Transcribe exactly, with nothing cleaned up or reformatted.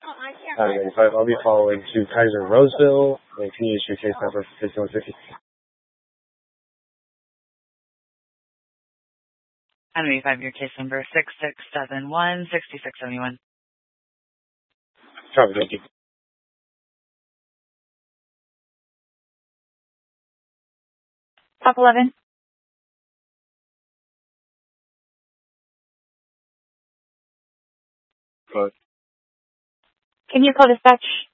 Out of ninety-five, I'll be following to Kaiser Roseville, and can you issue case number fifty-one fifty? I'm going to five your case number six six seven one six six seven one. Copy, thank you. Top eleven. Close. Can you call dispatch?